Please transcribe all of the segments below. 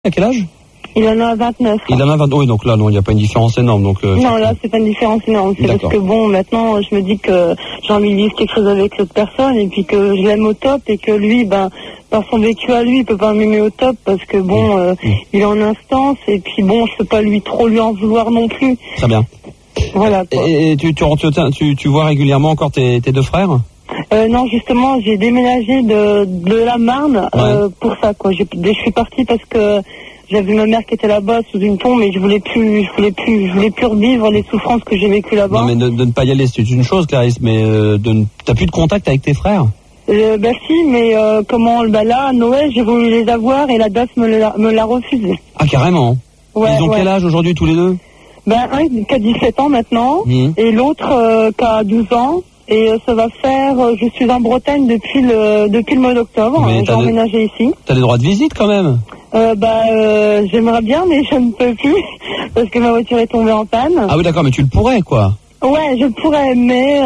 À quel âge? Il en a 29. Il en a 29, oui, donc là, non, il n'y a pas une différence énorme. Donc, non, là, c'est pas une différence énorme. C'est parce que bon, maintenant, je me dis que j'ai envie de vivre quelque chose avec l'autre personne et puis que je l'aime au top et que lui, par son vécu à lui, il peut pas m'aimer au top parce que bon, il est en instance et puis bon, je peux pas trop lui en vouloir non plus. Très bien. Voilà. Quoi. Et tu vois régulièrement encore tes deux frères? Non, justement, j'ai déménagé de la Marne pour ça, quoi. Je suis partie parce que j'avais ma mère qui était là-bas sous une tombe et je voulais plus revivre les souffrances que j'ai vécues là-bas. Non, mais de ne pas y aller, c'est une chose, Clarisse, mais t'as plus de contact avec tes frères? Si, mais là, à Noël, j'ai voulu les avoir et la DAS me l'a refusé. Ah, carrément? Ouais, ils ont quel âge aujourd'hui, tous les deux? Un qui a 17 ans maintenant, et l'autre qui a 12 ans. Et ça va faire, je suis en Bretagne depuis le mois d'octobre, j'ai emménagé ici. T'as des droits de visite quand même? J'aimerais bien, mais je ne peux plus, parce que ma voiture est tombée en panne. Ah oui, d'accord, mais tu le pourrais, quoi. Ouais, je pourrais, mais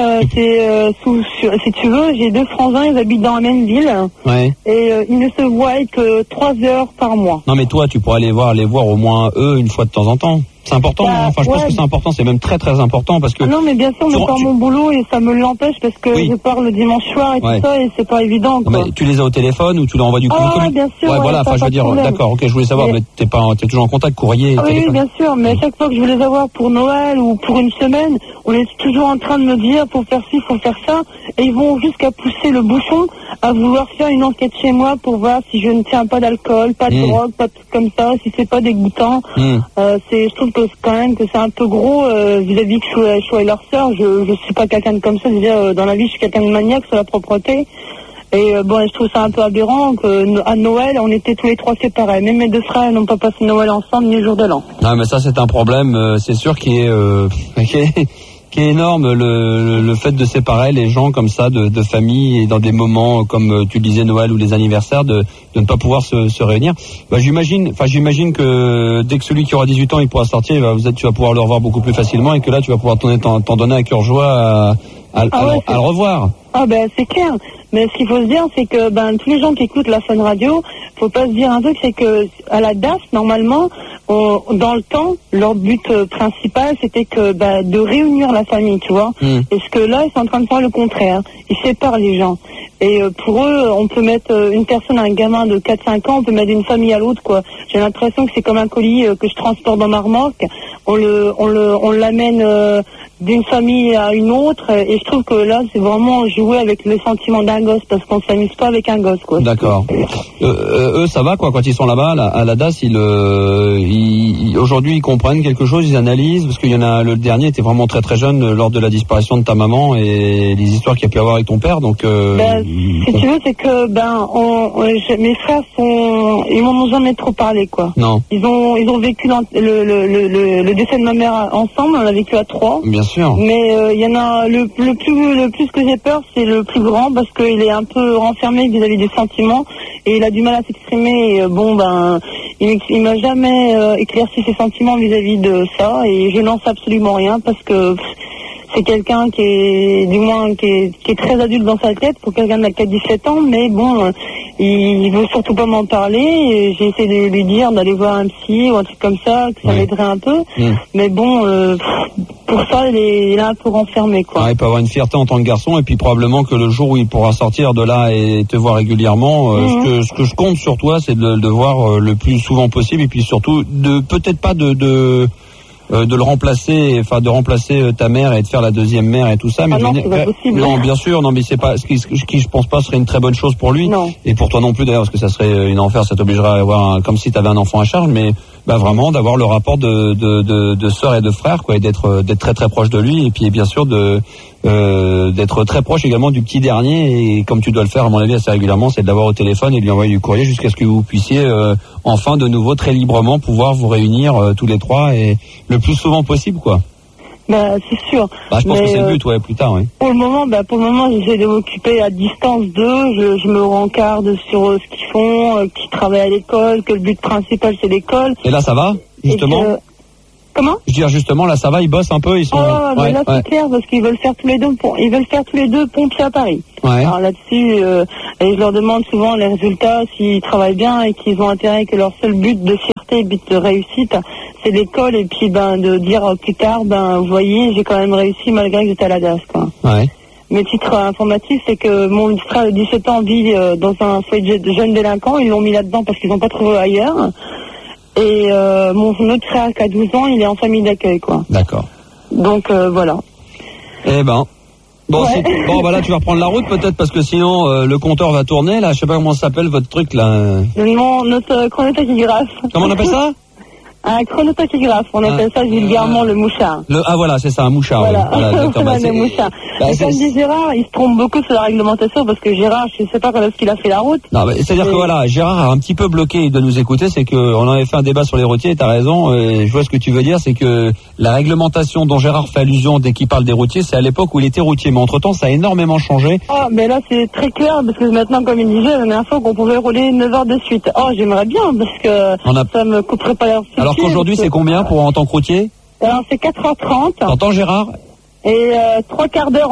si tu veux, j'ai deux frangins, ils habitent dans la même ville. Ouais. Et ils ne se voient que 3 heures par mois. Non, mais toi, tu pourrais les voir au moins eux une fois de temps en temps. C'est important, je pense que c'est important, c'est même très très important parce que... Non, mais bien sûr, mais par mon boulot, et ça me l'empêche parce que je pars le dimanche soir et tout ça, et c'est pas évident, quoi. Mais tu les as au téléphone ou tu leur envoies du courrier? Ah, bien sûr, voilà, je veux dire, d'accord, ok, je voulais savoir, mais t'es toujours en contact, courrier, téléphone? Oui, bien sûr, mais à chaque fois que je veux les avoir pour Noël ou pour une semaine, on est toujours en train de me dire, faut faire ci, faut faire ça, et ils vont jusqu'à pousser le bouchon à vouloir faire une enquête chez moi pour voir si je ne tiens pas d'alcool, pas de drogue, pas de trucs comme ça, si c'est pas dégoûtant. Je trouve que quand même que c'est un peu gros vis-à-vis que je suis leur sœur. Je suis pas quelqu'un de comme ça. Déjà, dans la vie, je suis quelqu'un de maniaque sur la propreté. Et je trouve ça un peu aberrant qu'à Noël, on était tous les trois séparés. Même mes deux frères n'ont pas passé Noël ensemble ni le jour de l'an. Non, mais ça, c'est un problème, c'est sûr, qui est énorme, le fait de séparer les gens comme ça de famille et dans des moments comme tu le disais Noël ou les anniversaires de ne pas pouvoir se réunir. J'imagine que dès que celui qui aura 18 ans il pourra sortir, tu vas pouvoir le revoir beaucoup plus facilement et que là tu vas pouvoir t'en donner à cœur joie à le revoir. Ah c'est clair. Mais ce qu'il faut se dire, c'est que tous les gens qui écoutent la Fun Radio, faut pas se dire un truc, c'est que à la DAF, normalement, dans le temps, leur but principal, c'était que de réunir la famille, tu vois. Et ce que là, ils sont en train de faire le contraire. Ils séparent les gens. Et pour eux, on peut mettre une personne, un gamin de 4-5 ans, on peut mettre une famille à l'autre, quoi. J'ai l'impression que c'est comme un colis que je transporte dans ma remorque. On l'amène d'une famille à une autre, et je trouve que là, c'est vraiment jouer avec le sentiment d'un gosse, parce qu'on s'amuse pas avec un gosse, quoi. D'accord. Eux, ça va, quoi, quand ils sont là-bas, à la DAS, aujourd'hui, ils comprennent quelque chose, ils analysent, parce qu'il y en a, le dernier était vraiment très très jeune lors de la disparition de ta maman et les histoires qu'il y a pu avoir avec ton père, donc... si tu veux, c'est que, mes frères ils m'en ont jamais trop parlé, quoi. Non. Ils ont vécu le décès de ma mère ensemble, on l'a vécu à 3. Bien sûr. Mais il y en a le plus que j'ai peur, c'est le plus grand, parce qu'il est un peu renfermé vis-à-vis des sentiments et il a du mal à s'exprimer. Et, il m'a jamais éclairci ses sentiments vis-à-vis de ça, et je n'en sais absolument rien parce que c'est quelqu'un qui est très adulte dans sa tête pour quelqu'un qui a 17 ans, mais il veut surtout pas m'en parler, et j'ai essayé de lui dire d'aller voir un psy ou un truc comme ça, que ça m'aiderait un peu, mais pour ça, il est un peu renfermé, quoi. Il peut avoir une fierté en tant que garçon, et puis probablement que le jour où il pourra sortir de là et te voir régulièrement, ce que je compte sur toi, c'est de le voir le plus souvent possible, et puis surtout peut-être pas de le remplacer, de remplacer ta mère et de faire la deuxième mère et tout ça. Mais non, c'est pas possible. Non, bien sûr, non, mais c'est pas ce qui je pense pas serait une très bonne chose pour lui. Non. Et pour toi non plus d'ailleurs, parce que ça serait une enfer, ça t'obligerait à avoir comme si tu avais un enfant à charge, mais vraiment d'avoir le rapport de sœur et de frère, quoi, et d'être très très proche de lui, et puis bien sûr d'être très proche également du petit dernier, et comme tu dois le faire à mon avis assez régulièrement, c'est de l'avoir au téléphone et de lui envoyer du courrier jusqu'à ce que vous puissiez enfin de nouveau très librement pouvoir vous réunir tous les trois et le plus souvent possible, quoi. C'est sûr. Je pense que c'est le but, plus tard, oui. Pour le moment, j'essaie de m'occuper à distance d'eux. Je me rencarde sur ce qu'ils font, qu'ils travaillent à l'école, que le but principal c'est l'école. Et là, ça va, justement? Comment? Je veux dire, justement, là, ça va, ils bossent un peu, ils sont... mais là, c'est clair, parce qu'ils veulent faire tous les deux pompiers à Paris. Ouais. Alors là-dessus, et je leur demande souvent les résultats, s'ils travaillent bien et qu'ils ont intérêt, que leur seul but de fierté, but de réussite, c'est l'école, et puis de dire plus tard, vous voyez, j'ai quand même réussi malgré que j'étais à la DAS, quoi. Ouais. Mes titres informatifs, c'est que mon frère de 17 ans vit dans un foyer de jeunes délinquants, ils l'ont mis là-dedans parce qu'ils n'ont pas trouvé ailleurs. Et mon autre frère qui a 12 ans, il est en famille d'accueil, quoi. D'accord. Donc voilà. Eh ben... Bon, ouais. Là, tu vas reprendre la route peut-être parce que sinon le compteur va tourner. Là, je sais pas comment ça s'appelle votre truc là. Notre chronotachygraphe. Comment on appelle ça? Un chronotachygraphe, on appelle ça vulgairement le mouchard. Voilà, c'est ça, un mouchard. Voilà, Voilà, le mouchard. Et comme dit Gérard, il se trompe beaucoup sur la réglementation parce que Gérard, je ne sais pas quand est-ce qu'il a fait la route. Non, mais c'est-à-dire que voilà, Gérard a un petit peu bloqué de nous écouter, c'est qu'on avait fait un débat sur les routiers, et t'as raison, je vois ce que tu veux dire, c'est que la réglementation dont Gérard fait allusion dès qu'il parle des routiers, c'est à l'époque où il était routier, mais entre-temps, ça a énormément changé. Oh, mais là, c'est très clair, parce que maintenant, comme il disait, la dernière fois qu'on pouvait rouler 9 heures de suite. Oh, j'aimerais bien, parce que ça me couperait pas l'air. Alors qu'aujourd'hui, c'est combien pour en tant que routier? Alors, c'est 4h30. T'entends, Gérard? Et 3 quarts d'heure,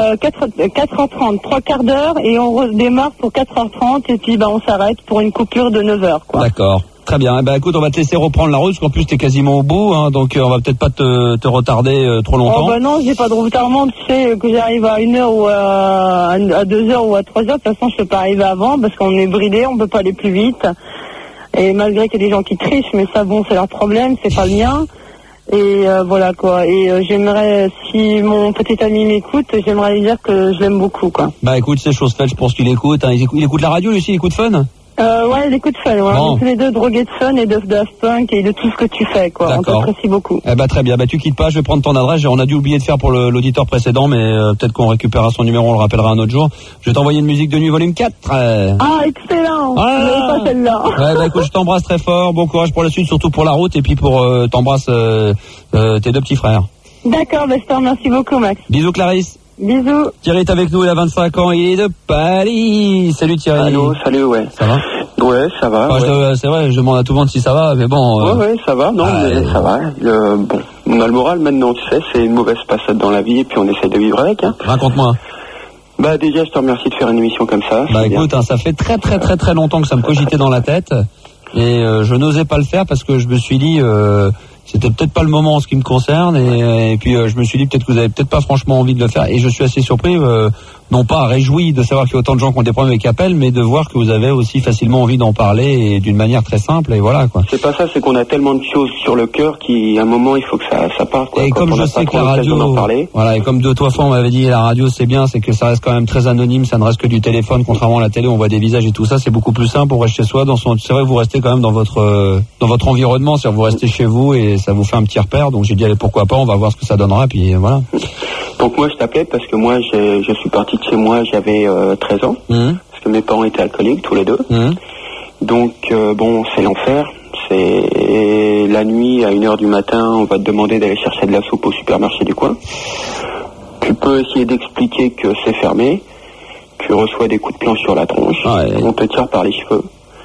4h30, 3 quarts d'heure, et on redémarre pour 4h30, et puis on s'arrête pour une coupure de 9 heures, quoi. D'accord. Très bien. Écoute, on va te laisser reprendre la route, parce qu'en plus, t'es quasiment au bout, hein, donc on va peut-être pas te retarder trop longtemps. Oh, non, j'ai pas de retardement, tu sais, que j'arrive à 1h ou à 2h ou à 3h, de toute façon, je peux pas arriver avant, parce qu'on est bridé, on peut pas aller plus vite. Et malgré qu'il y a des gens qui trichent, mais ça, c'est leur problème, c'est pas le mien. Et voilà, quoi. Et j'aimerais, si mon petit ami m'écoute, j'aimerais lui dire que je l'aime beaucoup, quoi. Écoute, c'est chose faite, je pense qu'il écoute, hein. Il écoute la radio, lui aussi, il écoute Fun? Ouais, il écoute Fun, ouais. Bon. On est tous les deux drogués de Fun et de Daft Punk et de tout ce que tu fais, quoi. D'accord. On t'apprécie beaucoup. Très bien. Tu quittes pas, je vais prendre ton adresse. On a dû oublier de faire pour l'auditeur précédent, mais peut-être qu'on récupérera son numéro, on le rappellera un autre jour. Je vais t'envoyer une musique de nuit volume 4. Ah, excellent. Ah. Je n'avais pas celle-là. Ouais, écoute, je t'embrasse très fort. Bon courage pour la suite, surtout pour la route, et puis pour t'embrasse tes deux petits frères. D'accord, je te remercie beaucoup, Max. Bisous, Clarisse. Bisous. Thierry est avec nous, il a 25 ans, il est de Paris. Salut Thierry. Allô, salut, ouais. Ça va? Ouais, ça va. Enfin, ouais. C'est vrai, je demande à tout le monde si ça va, mais bon... Ouais, ça va, non, mais ça va. Bon, on a le moral maintenant, tu sais, c'est une mauvaise passade dans la vie, et puis on essaie de vivre avec, hein. Raconte-moi. Déjà, je te remercie de faire une émission comme ça. Écoute, ça fait très longtemps que ça me cogitait dans la tête, et je n'osais pas le faire parce que je me suis dit... c'était peut-être pas le moment en ce qui me concerne, et puis je me suis dit peut-être que vous avez peut-être pas franchement envie de le faire, et je suis assez surpris, non pas réjoui de savoir qu'il y a autant de gens qui ont des problèmes et qui appellent, mais de voir que vous avez aussi facilement envie d'en parler, et d'une manière très simple, et voilà, quoi. C'est pas ça, c'est qu'on a tellement de choses sur le cœur qu'à un moment il faut que ça parte, quoi. Et quand comme je sais que la radio, voilà, et comme 2-3 fois on m'avait dit la radio c'est bien, c'est que ça reste quand même très anonyme, ça ne reste que du téléphone, contrairement à la télé, on voit des visages et tout ça, c'est beaucoup plus simple, on reste chez soi, c'est vrai que vous restez quand même dans votre environnement, c'est-à-dire vous restez chez vous et ça vous fait un petit repère, donc j'ai dit allez, pourquoi pas, on va voir ce que ça donnera, puis voilà. Donc moi je t'appelais parce que moi je suis parti de chez moi, j'avais 13 ans, parce que mes parents étaient alcooliques tous les deux. Donc c'est l'enfer, c'est la nuit à 1h du matin, on va te demander d'aller chercher de la soupe au supermarché du coin. Tu peux essayer d'expliquer que c'est fermé, tu reçois des coups de planche sur la tronche, on te tire par les cheveux.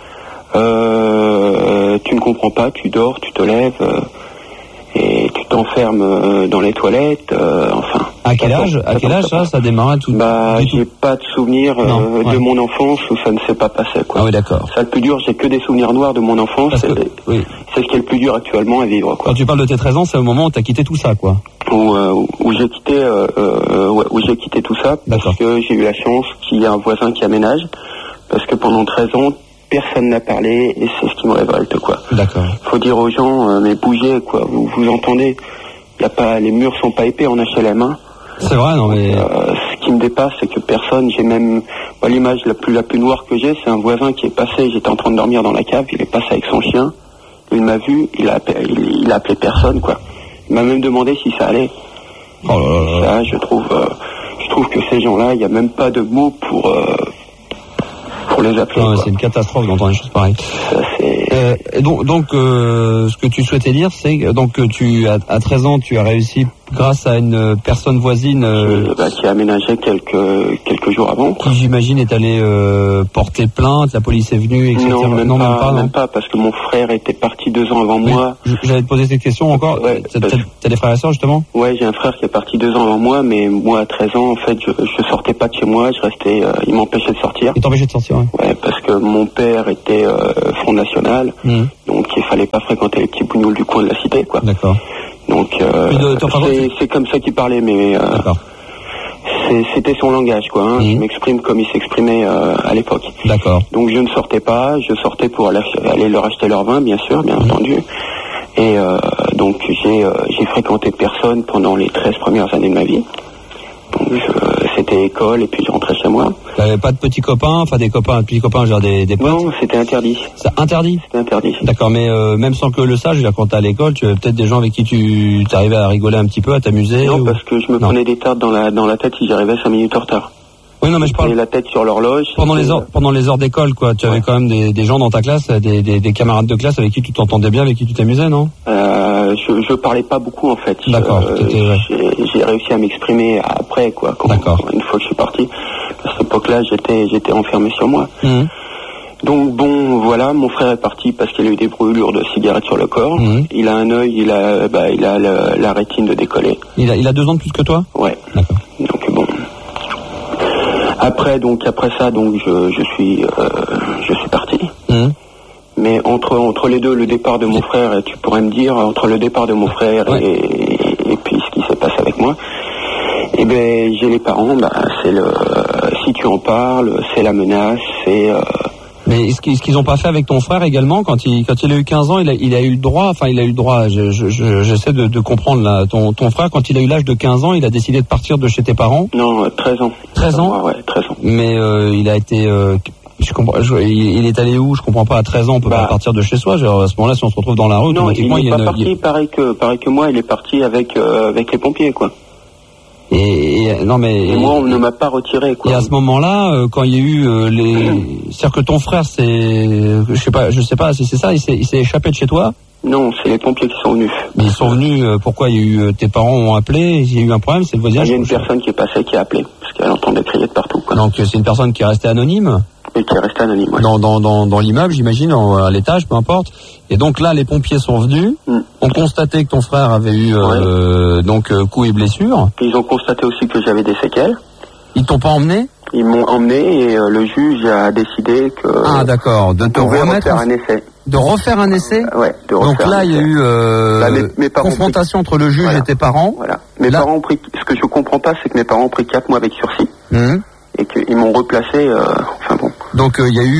Tu ne comprends pas, tu dors, tu te lèves... et tu t'enfermes dans les toilettes, enfin. À quel âge ça démarrait tout? J'ai pas de souvenir de mon enfance où ça ne s'est pas passé, quoi. Ah oui, d'accord. Ça, le plus dur, j'ai que des souvenirs noirs de mon enfance. C'est ce qui est le plus dur actuellement à vivre, quoi. Quand tu parles de tes 13 ans, c'est au moment où tu as quitté tout ça, quoi. Où j'ai quitté tout ça, parce que j'ai eu la chance qu'il y ait un voisin qui aménage, parce que pendant 13 ans, personne n'a parlé, et c'est ce qui me révolte, quoi. D'accord. Faut dire aux gens, mais bougez, quoi. Vous entendez, les murs sont pas épais en HLM, hein. C'est vrai, non mais... ce qui me dépasse, c'est que personne, j'ai même... l'image la plus noire que j'ai, c'est un voisin qui est passé, j'étais en train de dormir dans la cave, il est passé avec son chien, il m'a vu, il a appelé personne, quoi. Il m'a même demandé si ça allait. Oh là là. Ça, je trouve que ces gens-là, il n'y a même pas de mots pour les appeler. C'est une catastrophe d'entendre des choses pareilles. Ça, c'est... Donc, ce que tu souhaitais dire, c'est que tu à 13 ans, tu as réussi grâce à une personne voisine qui a aménagé quelques jours avant. Qui, j'imagine, est allé porter plainte, la police est venue, etc. Non, même pas, parce que mon frère était parti 2 ans avant moi. J'allais te poser cette question encore. Ouais, t'as des frères et sœurs, justement? Ouais, j'ai un frère qui est parti 2 ans avant moi, mais moi, à 13 ans, en fait, je sortais pas de chez moi, je restais, il m'empêchait de sortir. Il t'empêchait de sortir, ouais, parce que mon père était Front National, donc il fallait pas fréquenter les petits bougnoules du coin de la cité, quoi. D'accord. Donc c'est comme ça qu'il parlait, mais c'était son langage, quoi. Hein. Je m'exprime comme il s'exprimait à l'époque. D'accord. Donc je ne sortais pas, je sortais pour aller leur acheter leur vin, bien sûr, bien entendu. Et donc j'ai fréquenté personne pendant les 13 premières années de ma vie. Donc c'était école et puis je rentrais chez moi. T'avais pas de petits copains, enfin des petits copains, genre des potes? Non, c'était interdit. C'est interdit? C'était interdit. D'accord, mais même sans que le sache, quand t'es à l'école, tu avais peut-être des gens avec qui tu t'arrivais à rigoler un petit peu, à t'amuser? Non, parce que je me prenais des tartes dans la tête si j'arrivais 5 minutes en retard. Oui, non, mais je parle. La tête sur l'horloge. Pendant les heures d'école, quoi. Tu avais quand même des gens dans ta classe, des camarades de classe avec qui tu t'entendais bien, avec qui tu t'amusais, non? Je parlais pas beaucoup, en fait. D'accord. J'ai réussi à m'exprimer après, quoi. D'accord. Une fois que je suis parti. À cette époque-là, j'étais enfermé sur moi. Donc bon, voilà, mon frère est parti parce qu'il a eu des brûlures de cigarettes sur le corps. Il a un œil, il a la rétine de décoller. Il a 2 ans de plus que toi? Ouais. D'accord. Donc bon. Après ça, je suis parti. Mais entre les deux, le départ de mon frère, tu pourrais me dire, entre le départ de mon frère et puis ce qui s'est passé avec moi, eh ben, j'ai les parents, si tu en parles, c'est la menace, c'est... Mais ce qu'ils ont pas fait avec ton frère également, quand il a eu 15 ans, il a eu le droit, j'essaie de comprendre là, ton frère, quand il a eu l'âge de 15 ans, il a décidé de partir de chez tes parents? Non, 13 ans. 13 ans? Ouais, 13 ans. Mais il a été... il est allé où? Je comprends pas, à 13 ans, on peut pas partir de chez soi. Genre, à ce moment-là, si on se retrouve dans la rue, automatiquement, il est pas parti, pareil que moi, il est parti avec les pompiers, quoi. Et moi, on ne m'a pas retiré, quoi. Et à ce moment-là, quand il y a eu c'est-à-dire que ton frère, je sais pas si c'est ça, il s'est échappé de chez toi? Non, c'est les pompiers qui sont venus. Mais ils sont venus, pourquoi? Il y a eu, tes parents ont appelé, il y a eu un problème, c'est le voisinage? Il y a une personne qui est passée, qui a appelé, parce qu'elle entendait crier de partout, quoi. Donc c'est une personne qui est restée anonyme? Et qui est restée anonyme, ouais. Dans l'immeuble, j'imagine, à l'étage, peu importe. Et donc là, les pompiers sont venus, ont constaté que ton frère avait eu coups et blessures. Ils ont constaté aussi que j'avais des séquelles. Ils t'ont pas emmené? Ils m'ont emmené et le juge a décidé que... Ah d'accord, de te remettre... refaire un essai. De refaire un essai? Ouais, de refaire. Donc là, il y a eu mes parents confrontation entre le juge et tes parents. Voilà. Mes parents ont pris... Ce que je comprends pas, c'est que mes parents ont pris 4 mois avec sursis. Et qu'ils m'ont replacé, enfin bon. Donc il y a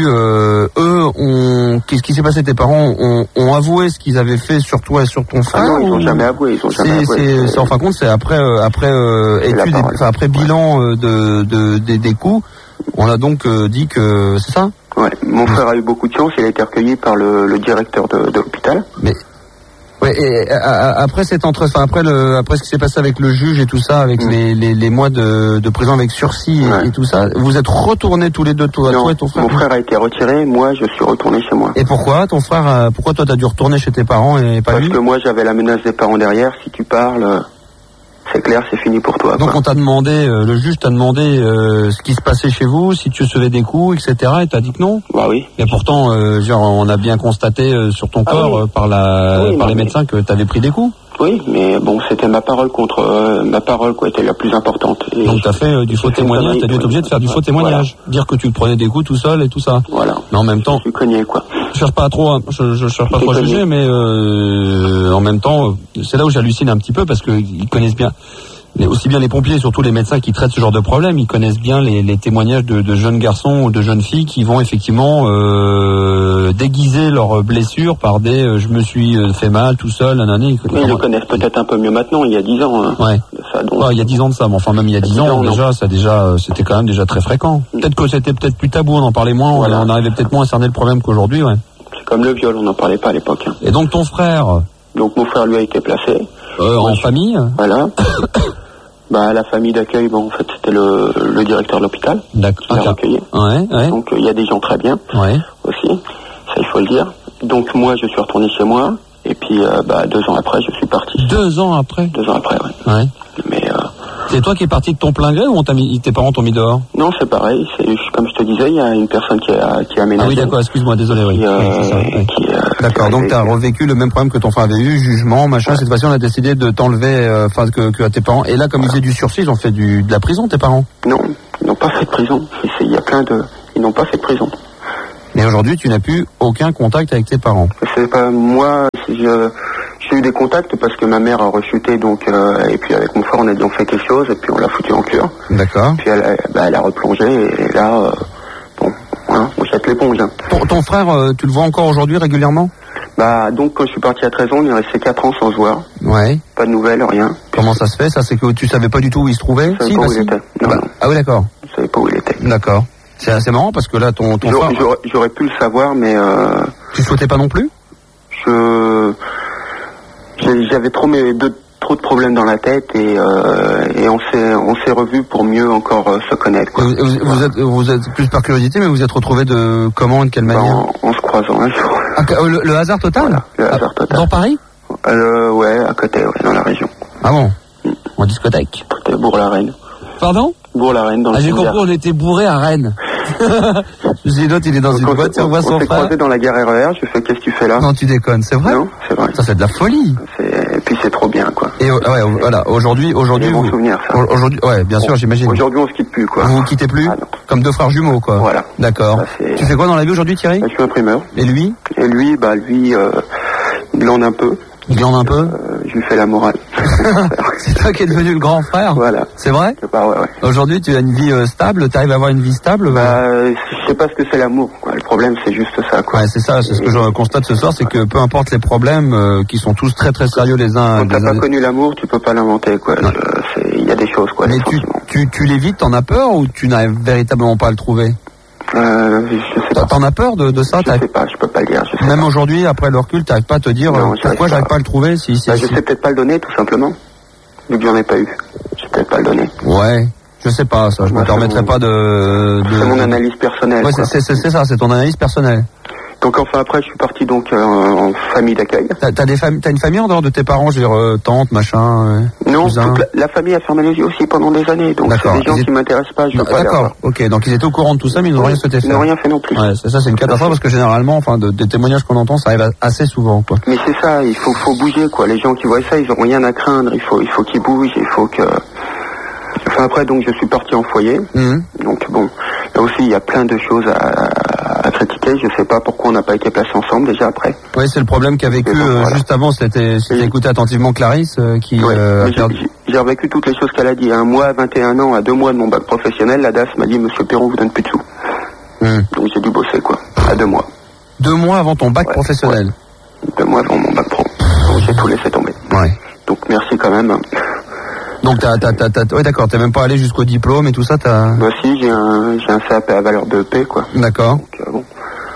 eu, qu'est-ce qui s'est passé? Tes parents ont avoué ce qu'ils avaient fait sur toi et sur ton frère? Ah non, ils n'ont jamais avoué. C'est en fin de compte, c'est après étude, après bilan des coups, on a donc dit que c'est ça? Ouais. Mon frère a eu beaucoup de chance. Il a été recueilli par le directeur de l'hôpital. Mais ouais, et après après ce qui s'est passé avec le juge et tout ça, avec les mois de prison avec sursis et tout ça, vous êtes retournés tous les deux, toi et ton frère? Mon frère a été retiré, moi je suis retourné chez moi. Et pourquoi ton frère, pourquoi toi t'as dû retourner chez tes parents et pas lui? Parce que moi j'avais la menace des parents derrière, si tu parles, c'est clair, c'est fini pour toi. Donc on t'a demandé, le juge t'a demandé ce qui se passait chez vous, si tu recevais des coups, etc. Et t'as dit que non? Bah oui. Et pourtant, on a bien constaté sur ton corps par les médecins que t'avais pris des coups. Oui, mais bon, c'était ma parole contre ma parole était la plus importante. Et donc t'as fait du faux témoignage, t'as dû être obligé de faire du faux témoignage, dire que tu prenais des coups tout seul et tout ça. Voilà. Mais en même temps, je suis cogné, quoi. Je cherche pas trop, je cherche pas trop à juger, mais en même temps, c'est là où j'hallucine un petit peu parce qu'ils connaissent bien. Mais aussi bien les pompiers et surtout les médecins qui traitent ce genre de problème, ils connaissent bien les témoignages de jeunes garçons ou de jeunes filles qui vont effectivement déguiser leurs blessures par des je me suis fait mal tout seul, nanani. Ils le connaissent peut-être un peu mieux maintenant, il y a 10 ans. Hein, ouais. Ça, donc... il y a 10 ans de ça, mais enfin même il y a 10 ans c'était quand même déjà très fréquent. Peut-être que c'était peut-être plus tabou, on en parlait moins, on arrivait peut-être moins à cerner le problème qu'aujourd'hui, ouais. C'est comme le viol, on n'en parlait pas à l'époque. Et donc ton frère? Donc mon frère lui a été placé. En famille? Voilà. La famille d'accueil, en fait, c'était le directeur de l'hôpital. D'accord. Qui l'a recueilli. Ouais. Donc, il y a des gens très bien. Ouais. Aussi. Ça, il faut le dire. Donc moi, je suis retourné chez moi. Et puis, 2 ans après, je suis parti. 2 ans après? 2 ans après, ouais. Mais c'est toi qui es parti de ton plein gré ou tes parents t'ont mis dehors? Non, c'est pareil. Comme je te disais, il y a une personne qui a aménagé. Ah oui, d'accord, excuse-moi, désolé, oui. C'est ça, oui. D'accord, donc tu as revécu le même problème que ton frère avait eu, jugement, machin. Ouais. Cette fois-ci, on a décidé de t'enlever, que à tes parents. Et là, comme ils faisaient du sursis, ils ont fait de la prison, tes parents? Non, ils n'ont pas fait de prison. Il y a ils n'ont pas fait de prison. Mais aujourd'hui, tu n'as plus aucun contact avec tes parents? C'est pas moi. J'ai eu des contacts parce que ma mère a rechuté, donc et puis avec mon frère on fait quelque chose et puis on l'a foutu en cure. D'accord. Puis elle a replongé et là on jette l'éponge. Hein. Ton frère, tu le vois encore aujourd'hui régulièrement? Donc quand je suis parti à 13 ans, on est resté 4 ans sans se voir. Ouais. Pas de nouvelles, rien. Comment ça se fait? Ça, c'est que tu savais pas du tout où il se trouvait? Je savais pas où il était. Non. Ah oui, d'accord. Je savais pas où il était. D'accord. C'est assez marrant parce que là, ton frère... J'aurais pu le savoir, mais... Tu souhaitais pas non plus? J'avais trop de problèmes dans la tête et on s'est revus pour mieux encore se connaître. Quoi. Vous êtes plus par curiosité, mais vous êtes retrouvés de comment et de quelle manière? En se croisant un jour. Le hasard total? Voilà, le hasard total. Dans Paris? Ouais, à côté, dans la région. Ah bon? En discothèque? C'était Bourg-la-Reine. Pardon? Bourg-la-Reine, dans le j'ai compris, on était bourrés à Rennes. Je dis l'autre, il est dans une voiture, on voit son frère. On s'est croisés dans la gare RER, je fais qu'est-ce que tu fais là? Non, tu déconnes, c'est vrai? Non, c'est vrai. Ça, c'est de la folie. Et puis c'est trop bien, quoi. Et voilà, aujourd'hui, bon souvenir, ça. Aujourd'hui, ouais, bien sûr, j'imagine. Aujourd'hui, on se quitte plus, quoi. Vous vous quittez plus? Comme deux frères jumeaux, quoi. Voilà. D'accord. Tu fais quoi dans la vie aujourd'hui, Thierry? Je suis imprimeur. Et lui? Il glande un peu. Il glande un peu? Je lui fais la morale. C'est toi qui es devenu le grand frère? Voilà. C'est vrai? Ouais. Aujourd'hui, tu as une vie stable? Tu arrives à avoir une vie stable? Je sais pas ce que c'est l'amour, quoi. Le problème, c'est juste ça, quoi. Ouais, c'est ça. C'est ce que je constate ce soir, c'est que peu importe les problèmes, qui sont tous très très sérieux les uns. Quand t'as pas connu l'amour, tu peux pas l'inventer, quoi. Il y a des choses, quoi. Mais tu l'évites, t'en as peur ou tu n'arrives véritablement pas à le trouver? Je sais pas. T'en as peur de ça? Je sais pas, je peux pas le dire. Même aujourd'hui, après le recul, t'arrives pas à te dire pourquoi j'arrive pas à le trouver? Je sais peut-être pas le donner, tout simplement. Vu que j'en ai pas eu. Je sais peut-être pas le donner. Ouais. Je sais pas, ça. Je me permettrais pas de... C'est mon analyse personnelle. Ouais, c'est ça, c'est ton analyse personnelle. Donc enfin après je suis parti donc en famille d'accueil. T'as une famille en dehors de tes parents, je veux dire tante, machin. Non, toute la famille a fermé les yeux aussi pendant des années, donc c'est des gens qui m'intéressent pas, je veux pas. D'accord, ok, donc ils étaient au courant de tout ça, mais ils n'ont rien souhaité faire. Ils n'ont rien fait non plus. Ouais, c'est une catastrophe parce que généralement, des témoignages qu'on entend, ça arrive assez souvent, quoi. Mais c'est ça, il faut bouger, quoi. Les gens qui voient ça, ils n'ont rien à craindre. Il faut qu'ils bougent, il faut que. Enfin après donc je suis parti en foyer. Donc bon, là aussi il y a plein de choses à critiquer. Je sais pas pourquoi on n'a pas été placés ensemble déjà après. Oui, c'est le problème qu'a vécu juste avant. C'était écouté attentivement Clarisse qui. J'ai revécu toutes les choses qu'elle a dit. Moi, à 21 ans, à 2 mois de mon bac professionnel, la DAS m'a dit Monsieur Perron vous donne plus de sous. Donc j'ai dû bosser quoi. À 2 mois. 2 mois avant ton bac professionnel. 2 mois avant mon bac pro. Donc j'ai tout laissé tomber. Ouais. Donc merci quand même. Donc ouais d'accord, t'es même pas allé jusqu'au diplôme et tout ça, Bah si, j'ai un CAP à valeur de EP quoi. D'accord. Donc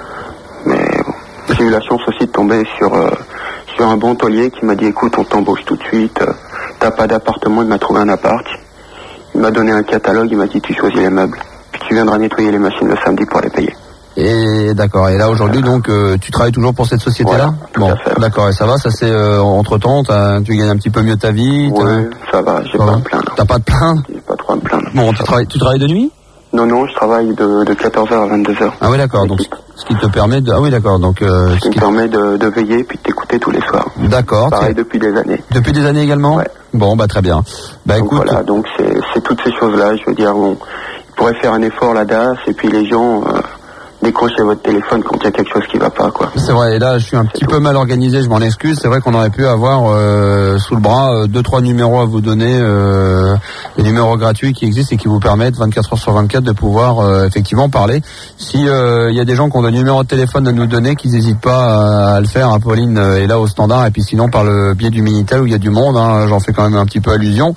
Mais bon, j'ai eu la chance aussi de tomber sur un bon taulier qui m'a dit écoute on t'embauche tout de suite, t'as pas d'appartement, il m'a trouvé un appart, il m'a donné un catalogue, il m'a dit tu choisis les meubles, puis tu viendras nettoyer les machines le samedi pour les payer. Et d'accord. Et là aujourd'hui donc tu travailles toujours pour cette société-là? Bon, d'accord. Et ça va, ça c'est entre temps, tu gagnes un petit peu mieux ta vie? Oui, ça va. J'ai pas à me plaindre. T'as pas à te plaindre? J'ai pas trop à me plaindre. Bon, tu travailles de nuit? Non, je travaille de 14h à 22h. Ah oui, d'accord. Donc ce qui te permet de... Ah oui, d'accord. Donc ce qui me permet de veiller puis de t'écouter tous les soirs. D'accord. Pareil depuis des années. Depuis des années également? Ouais. Bon, très bien. Donc, écoute. Voilà. Donc c'est toutes ces choses-là. Je veux dire, il pourrait faire un effort la DAS et puis les gens. Décrochez votre téléphone quand il y a quelque chose qui va pas quoi. C'est vrai, et là je suis un petit peu mal organisé, je m'en excuse. C'est vrai qu'on aurait pu avoir sous le bras 2-3 numéros à vous donner, des numéros gratuits qui existent et qui vous permettent 24 heures sur 24 de pouvoir effectivement parler. Si il y a des gens qui ont des numéros de téléphone à nous donner, qu'ils n'hésitent pas à le faire. Pauline est là au standard et puis sinon par le biais du Minitel où il y a du monde, j'en fais quand même un petit peu allusion.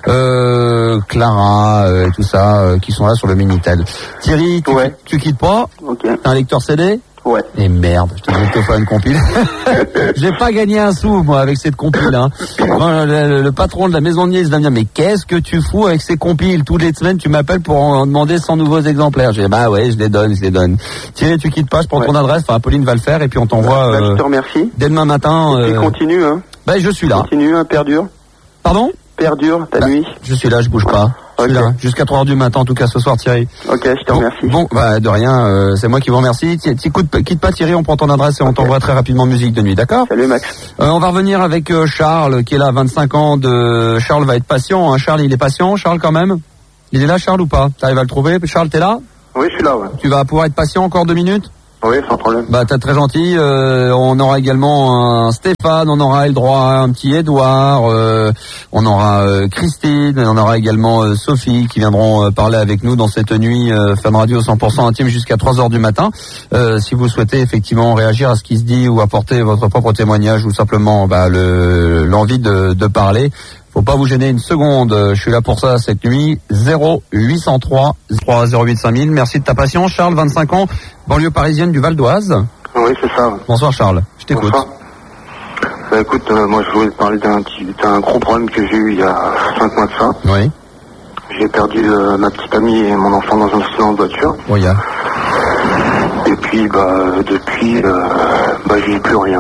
Clara et tout ça qui sont là sur le Minitel. Thierry, tu quittes pas? Okay. T'as un lecteur CD? Ouais. Et merde, je te dis que faire une compile. J'ai pas gagné un sou, moi, avec cette compile, hein. Moi, le patron de la maison de Nice va me dire, mais qu'est-ce que tu fous avec ces compiles? Toutes les semaines, tu m'appelles pour en demander 100 nouveaux exemplaires. J'ai dit, bah ouais, je les donne. Thierry, tu quittes pas, je prends ton adresse, enfin, Pauline va le faire, et puis on t'envoie, je te remercie. Dès demain matin, Tu continues, hein. Bah, je suis là. Continue, hein, perdure. Pardon? Perdure, ta nuit. Je suis là, je bouge pas. Je suis là, jusqu'à 3h du matin, en tout cas, ce soir, Thierry. Ok, je te remercie. Bon, bah, de rien, c'est moi qui vous remercie. Quitte pas, Thierry, on prend ton adresse et on t'envoie très rapidement musique de nuit, d'accord? Salut, Max. On va revenir avec Charles, qui est là, 25 ans Charles va être patient, hein. Charles, il est patient, Charles, quand même? Il est là, Charles, ou pas? T'arrives à le trouver? Charles, t'es là? Oui, je suis là, ouais. Tu vas pouvoir être patient encore 2 minutes? Oui, sans problème. Bah, t'es très gentil. On aura également un Stéphane, on aura le droit à un petit Édouard, on aura Christine, on aura également Sophie qui viendront parler avec nous dans cette nuit Fun Radio 100% intime jusqu'à 3h du matin. Si vous souhaitez effectivement réagir à ce qui se dit ou apporter votre propre témoignage ou simplement l'envie de parler, faut pas vous gêner une seconde, je suis là pour ça cette nuit. 0803 08 5000. Merci de ta patience, Charles, 25 ans, banlieue parisienne du Val d'Oise. Oui, c'est ça. Bonsoir Charles, je t'écoute. Bonsoir. Bah, écoute, moi je voulais te parler d'un gros problème que j'ai eu il y a 5 mois de ça. Oui. J'ai perdu ma petite amie et mon enfant dans un accident de voiture. Oui, yeah. Et puis depuis j'ai plus rien.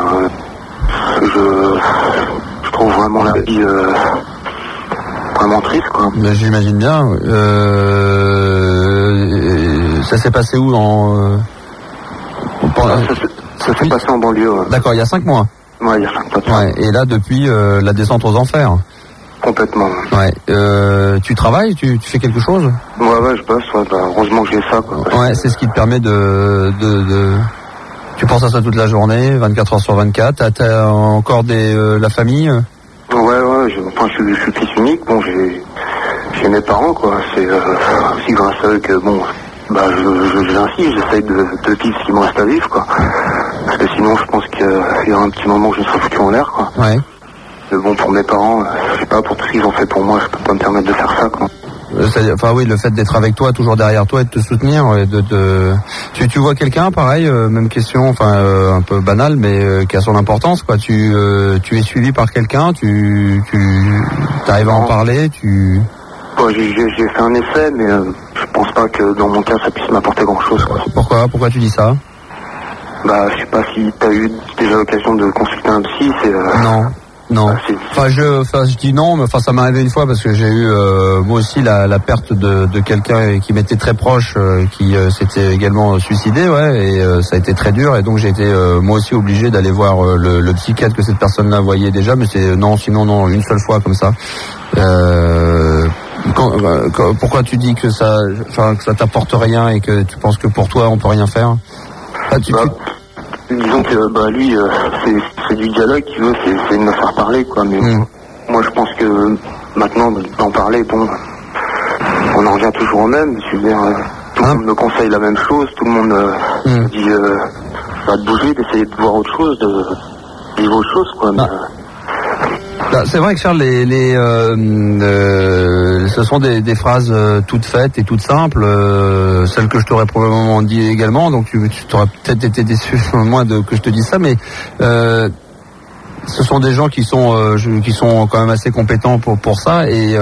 Je trouve vraiment la vie vraiment triste, quoi. Mais j'imagine bien. Ça s'est passé où ça s'est passé en banlieue. Ouais. D'accord, il y a 5 mois. Ouais, il y a 5 mois. Ouais, et là depuis la descente aux enfers. Complètement. Ouais. Tu travailles, tu fais quelque chose? Ouais, je bosse. Ouais, heureusement que j'ai ça, quoi. Ouais, c'est ce qui te permet de... Tu penses à ça toute la journée, 24 heures sur 24. T'as encore la famille? Ouais, je suis fils unique. Bon, j'ai mes parents, quoi. C'est aussi grâce à eux que, j'essaye de vivre ce qu'il me reste à vivre, quoi. Parce que sinon, je pense qu'il y aura un petit moment où je serai foutu en l'air, quoi. Ouais. Mais bon, pour mes parents, je sais pas, pour tout ce qu'ils ont fait pour moi, je peux pas me permettre de faire ça, quoi. Enfin oui, le fait d'être avec toi, toujours derrière toi et de te soutenir, et tu vois quelqu'un pareil, même question, enfin un peu banale, mais qui a son importance, quoi. Tu es suivi par quelqu'un, tu arrives à en parler, Ouais, j'ai fait un essai, mais je pense pas que dans mon cas ça puisse m'apporter grand chose, quoi. Pourquoi tu dis ça? Bah, je sais pas si t'as eu déjà l'occasion de consulter un psy, Non. Je dis non, mais ça m'est arrivé une fois parce que j'ai eu moi aussi la perte de quelqu'un qui m'était très proche, qui s'était également suicidé, ouais, et ça a été très dur, et donc j'ai été moi aussi obligé d'aller voir le psychiatre que cette personne-là voyait déjà, mais sinon une seule fois comme ça. Pourquoi tu dis que ça t'apporte rien et que tu penses que pour toi on peut rien faire? Disons que lui c'est du dialogue qu'il veut, c'est de me faire parler, quoi, mais moi je pense que maintenant d'en parler, bon, on en revient toujours au même. Je veux dire, tout le monde me conseille la même chose, tout le monde me dit de bouger, d'essayer de voir autre chose, de vivre autre chose, quoi. C'est vrai que Charles, ce sont des phrases toutes faites et toutes simples, celles que je t'aurais probablement dit également, donc tu t'aurais peut-être été déçu moi que je te dise ça, mais ce sont des gens qui sont quand même assez compétents pour ça, et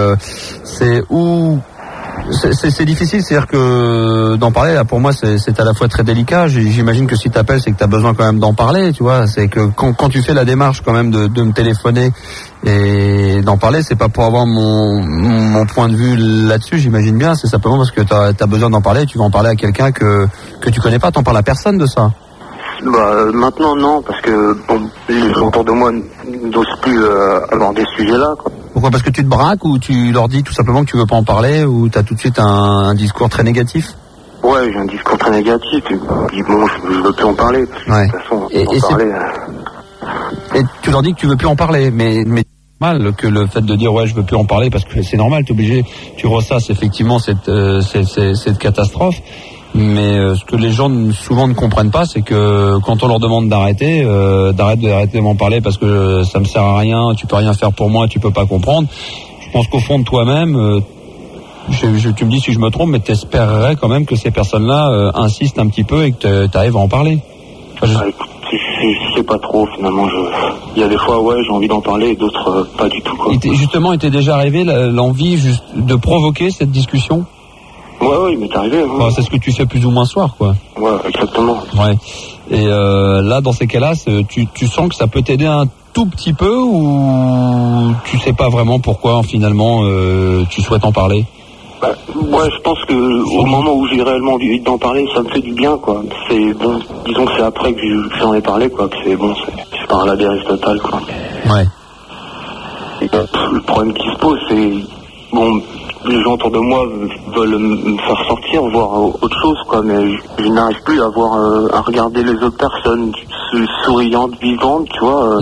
c'est difficile, c'est-à-dire que d'en parler, là, pour moi, c'est à la fois très délicat. J'imagine que si t'appelles, c'est que t'as besoin quand même d'en parler, tu vois. C'est que quand tu fais la démarche quand même de me téléphoner et d'en parler, c'est pas pour avoir mon point de vue là-dessus, j'imagine bien. C'est simplement parce que t'as besoin d'en parler, et tu vas en parler à quelqu'un que tu connais pas. T'en parles à personne de ça? Maintenant, non, parce que les gens autour de moi n'osent plus aborder ce sujet-là, quoi. Pourquoi? Parce que tu te braques, ou tu leur dis tout simplement que tu veux pas en parler, ou t'as tout de suite un discours très négatif? Ouais, j'ai un discours très négatif. Je dis je veux plus en parler, parce que de toute façon, et tu leur dis que tu veux plus en parler, mais mal que le fait de dire je veux plus en parler, parce que c'est normal, t'es obligé, tu ressasses effectivement cette catastrophe. Mais ce que les gens souvent ne comprennent pas, c'est que quand on leur demande d'arrêter de m'en parler parce que ça me sert à rien, tu peux rien faire pour moi, tu peux pas comprendre. Je pense qu'au fond de toi-même, tu me dis si je me trompe, mais t'espérerais quand même que ces personnes-là insistent un petit peu et que tu arrives à en parler. Je sais pas trop finalement. Il y a des fois j'ai envie d'en parler et d'autres pas du tout quoi. Justement, il t'est déjà arrivé l'envie juste de provoquer cette discussion? Ouais, il m'est arrivé. Ouais. Enfin, c'est ce que tu fais plus ou moins soir, quoi. Ouais, exactement. Ouais. Et là, dans ces cas-là, tu sens que ça peut t'aider un tout petit peu ou tu sais pas vraiment pourquoi finalement tu souhaites en parler? Je pense que au moment où j'ai réellement envie d'en parler, ça me fait du bien, quoi. C'est bon, disons que c'est après que j'en ai parlé, quoi, que c'est bon, c'est pas un la dérive totale, quoi. Ouais. Et le problème qui se pose, c'est bon, les gens autour de moi veulent me faire sortir, voir autre chose, quoi, mais je n'arrive plus à regarder les autres personnes souriantes, vivantes, tu vois.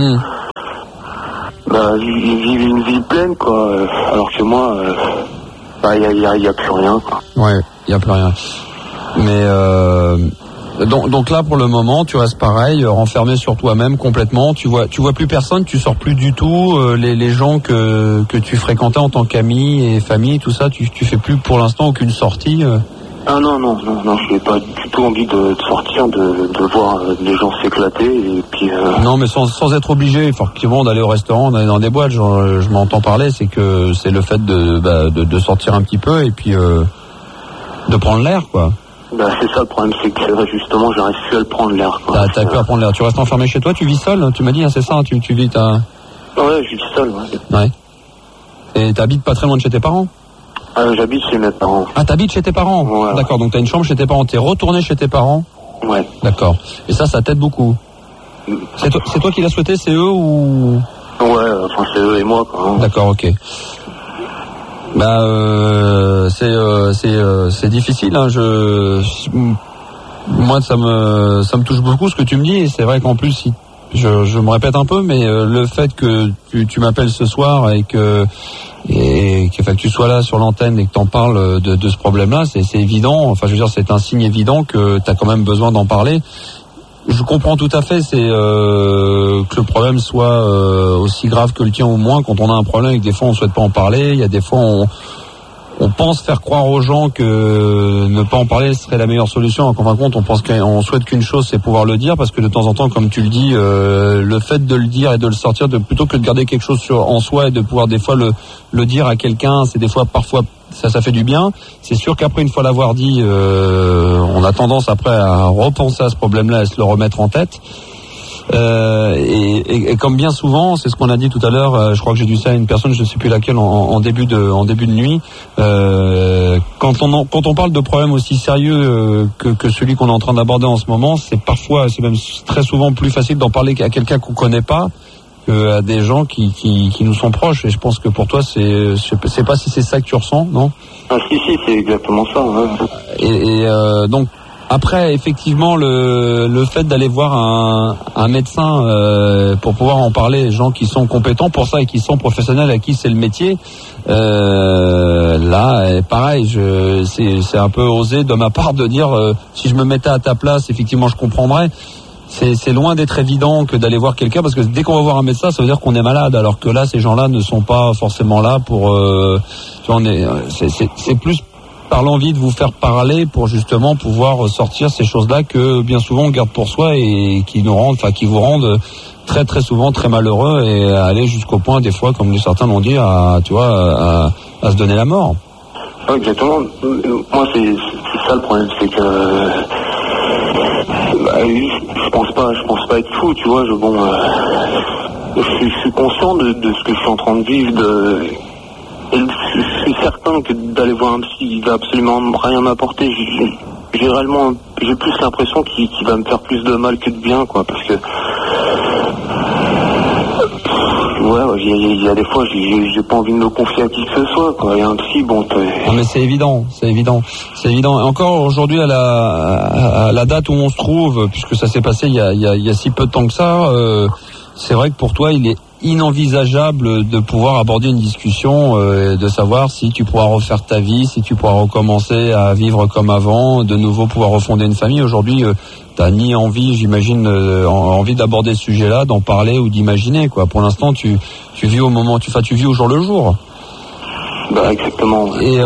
Ils vivent une vie pleine, quoi, alors que moi. Il y a plus rien, quoi. Ouais, il y a plus rien. Mais donc là pour le moment tu restes pareil, renfermé sur toi-même complètement. Tu vois plus personne, tu sors plus du tout. Les gens que tu fréquentais en tant qu'amis et famille, tout ça, tu fais plus pour l'instant aucune sortie. Ah non, je n'ai pas du tout envie de sortir, de voir les gens s'éclater et puis. Non, mais sans être obligé, effectivement, d'aller au restaurant, d'aller dans des boîtes. Je m'entends parler, c'est que c'est le fait de sortir un petit peu et puis de prendre l'air, quoi. C'est ça le problème, c'est que justement, j'arrive plus à le prendre l'air, quoi. T'as plus à prendre l'air. Tu restes enfermé chez toi, tu vis seul, tu m'as dit, hein, c'est ça, tu vis Ouais, je vis seul, ouais. Ouais. Et t'habites pas très loin de chez tes parents? J'habite chez mes parents. Ah, t'habites chez tes parents? Ouais. D'accord, donc t'as une chambre chez tes parents, t'es retourné chez tes parents? Ouais. D'accord. Et ça t'aide beaucoup? C'est toi qui l'as souhaité, c'est eux ou? Ouais, c'est eux et moi, quoi. D'accord, ok. C'est difficile, hein. Moi, ça me touche beaucoup ce que tu me dis, et c'est vrai qu'en plus, je me répète un peu, mais le fait que tu m'appelles ce soir et que tu sois là sur l'antenne et que t'en parles de ce problème-là, c'est évident. Enfin, je veux dire, c'est un signe évident que t'as quand même besoin d'en parler. Je comprends tout à fait, c'est que le problème soit aussi grave que le tien ou moins. Quand on a un problème et que des fois on souhaite pas en parler, il y a des fois on pense faire croire aux gens que ne pas en parler serait la meilleure solution. En fin de compte, on souhaite qu'une chose, c'est pouvoir le dire, parce que de temps en temps, comme tu le dis, le fait de le dire et de le sortir, plutôt que de garder quelque chose en soi et de pouvoir des fois le dire à quelqu'un, c'est des fois parfois ça fait du bien. C'est sûr qu'après, une fois l'avoir dit, on a tendance après à repenser à ce problème-là et à se le remettre en tête. Et comme bien souvent, c'est ce qu'on a dit tout à l'heure, je crois que j'ai dit ça à une personne, je ne sais plus laquelle, en début de nuit, quand on parle de problèmes aussi sérieux que celui qu'on est en train d'aborder en ce moment, c'est même très souvent plus facile d'en parler à quelqu'un qu'on connaît pas qu'à des gens qui nous sont proches. Et je pense que pour toi, je sais pas si c'est ça que tu ressens, non? Ah si, c'est exactement ça. Ouais. Et donc après, effectivement, le fait d'aller voir un médecin pour pouvoir en parler, les gens qui sont compétents pour ça et qui sont professionnels, à qui c'est le métier, là, pareil, c'est un peu osé de ma part de dire si je me mettais à ta place, effectivement, je comprendrais. C'est loin d'être évident que d'aller voir quelqu'un, parce que dès qu'on va voir un médecin, ça veut dire qu'on est malade, alors que là, ces gens-là ne sont pas forcément là pour. C'est plus par l'envie de vous faire parler pour justement pouvoir sortir ces choses-là que bien souvent on garde pour soi et qui vous rendent très très souvent très malheureux et aller jusqu'au point des fois, comme certains l'ont dit, à se donner la mort. Ouais, exactement. Moi c'est ça le problème, c'est que je pense pas être fou, tu vois. Je suis conscient de ce que je suis en train de vivre. Et je suis certain que d'aller voir un psy, il va absolument rien m'apporter. J'ai plus l'impression qu'il va me faire plus de mal que de bien, quoi, parce que il y a des fois j'ai pas envie de me confier à qui que ce soit, quoi. Et un psy, bon. Non, mais c'est évident. Et encore aujourd'hui à la date où on se trouve, puisque ça s'est passé il y a si peu de temps que ça, c'est vrai que pour toi il est inenvisageable de pouvoir aborder une discussion, de savoir si tu pourras refaire ta vie, si tu pourras recommencer à vivre comme avant, de nouveau pouvoir refonder une famille. Aujourd'hui, t'as ni envie, j'imagine, envie d'aborder ce sujet-là, d'en parler ou d'imaginer, quoi. Pour l'instant, tu vis au moment, tu vis au jour le jour. Bah exactement. Et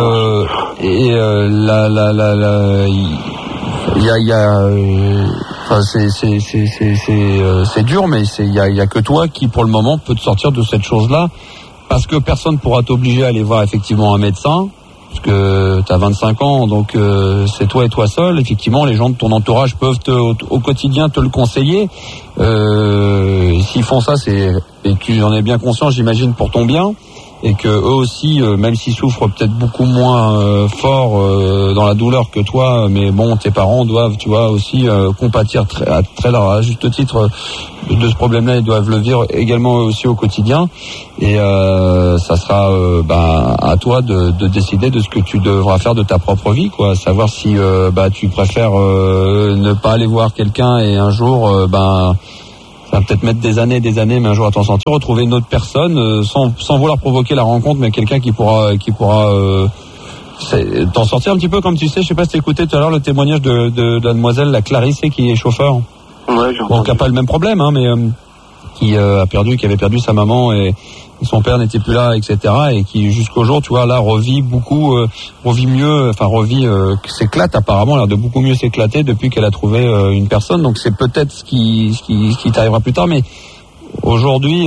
c'est dur, mais il y a que toi qui pour le moment peut te sortir de cette chose-là, parce que personne pourra t'obliger à aller voir effectivement un médecin, parce que t'as 25 ans, donc c'est toi et toi seul. Effectivement, les gens de ton entourage peuvent au quotidien te le conseiller. S'ils font ça, et tu en es bien conscient, j'imagine, pour ton bien. Et que eux aussi, même s'ils souffrent peut-être beaucoup moins fort dans la douleur que toi, mais bon, tes parents doivent, tu vois, aussi compatir à juste titre de ce problème-là. Ils doivent le vivre également aussi au quotidien. Et ça sera à toi de décider de ce que tu devras faire de ta propre vie, quoi. Savoir si tu préfères ne pas aller voir quelqu'un et un jour ça va peut-être mettre des années, mais un jour à t'en sentir, retrouver une autre personne sans vouloir provoquer la rencontre, mais quelqu'un qui pourra t'en sortir un petit peu, comme tu sais, je sais pas si t'écoutais tout à l'heure le témoignage de la demoiselle, la Clarisse, qui est chauffeur. Ouais, bon, qui a pas le même problème, mais qui avait perdu sa maman et son père n'était plus là, etc. Et qui jusqu'au jour, tu vois, là revit mieux, s'éclate apparemment, l'air de beaucoup mieux s'éclater depuis qu'elle a trouvé une personne. Donc c'est peut-être ce qui t'arrivera plus tard, mais aujourd'hui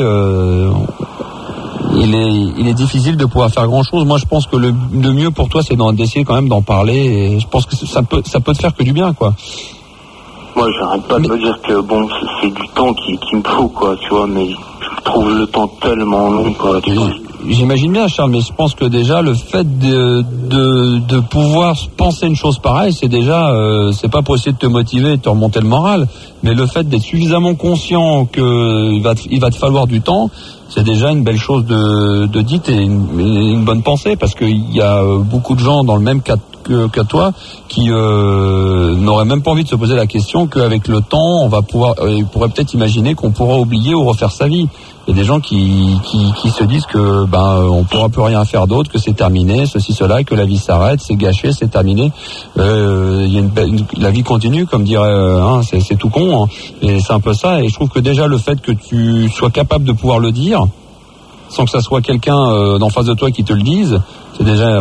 il est difficile de pouvoir faire grand chose. Moi je pense que le mieux pour toi c'est d'essayer quand même d'en parler, et je pense que ça peut te faire que du bien, quoi. Moi j'arrête pas de me dire que bon, c'est du temps qui me faut, quoi, tu vois, mais je trouve le temps tellement long, quoi. J'imagine bien, Charles, mais je pense que déjà le fait de pouvoir penser une chose pareille, c'est déjà c'est pas pour essayer de te motiver et de te remonter le moral, mais le fait d'être suffisamment conscient que il va te falloir du temps, c'est déjà une belle chose de dite et une bonne pensée, parce qu'il y a beaucoup de gens dans le même cas que toi qui n'auraient même pas envie de se poser la question qu'avec le temps on va ils pourraient peut-être imaginer qu'on pourra oublier ou refaire sa vie. Il y a des gens qui se disent que on pourra plus rien faire d'autre, que c'est terminé, ceci, cela, et que la vie s'arrête, c'est gâché, c'est terminé. La vie continue, comme dirait, c'est tout con, et c'est un peu ça. Et je trouve que déjà le fait que tu sois capable de pouvoir le dire, sans que ça soit quelqu'un d'en face de toi qui te le dise, c'est déjà